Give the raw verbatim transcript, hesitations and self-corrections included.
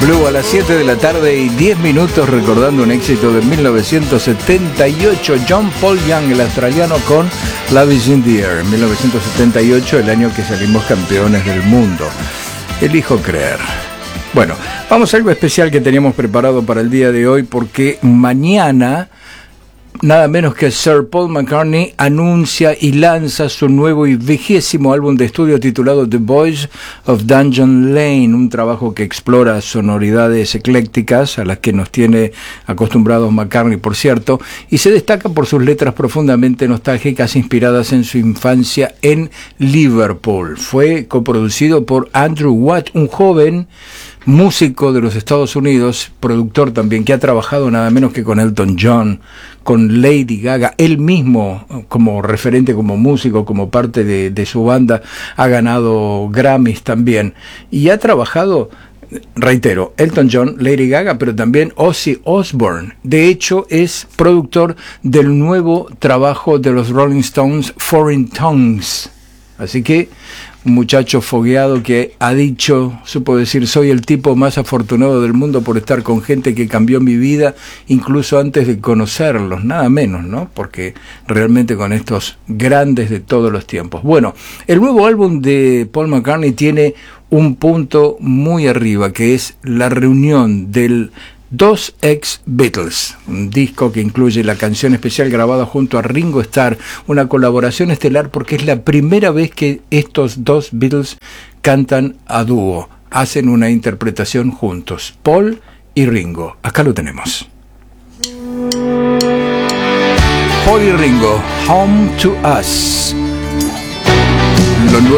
Blue a las siete de la tarde y diez minutos, recordando un éxito de mil novecientos setenta y ocho. John Paul Young, el australiano, con Love is in the Air. En mil novecientos setenta y ocho, el año que salimos campeones del mundo. Elijo creer. Bueno, vamos a algo especial que teníamos preparado para el día de hoy, porque mañana nada menos que Sir Paul McCartney anuncia y lanza su nuevo y vigésimo álbum de estudio titulado The Voice of Dungeon Lane, un trabajo que explora sonoridades eclécticas a las que nos tiene acostumbrados McCartney, por cierto, y se destaca por sus letras profundamente nostálgicas inspiradas en su infancia en Liverpool. Fue coproducido por Andrew Watt, un joven músico de los Estados Unidos, productor también, que ha trabajado nada menos que con Elton John, con Lady Gaga. Él mismo, como referente, como músico, como parte de, de su banda, ha ganado Grammys también. Y ha trabajado, reitero, Elton John, Lady Gaga, pero también Ozzy Osbourne. De hecho, es productor del nuevo trabajo de los Rolling Stones, Foreign Tongues. Así que un muchacho fogueado que ha dicho, supo decir, soy el tipo más afortunado del mundo por estar con gente que cambió mi vida, incluso antes de conocerlos, nada menos, ¿no? Porque realmente con estos grandes de todos los tiempos. Bueno, el nuevo álbum de Paul McCartney tiene un punto muy arriba, que es la reunión del Dos ex Beatles, un disco que incluye la canción especial grabada junto a Ringo Starr, una colaboración estelar porque es la primera vez que estos dos Beatles cantan a dúo, hacen una interpretación juntos, Paul y Ringo. Acá lo tenemos. Paul y Ringo, Home to Us. Lo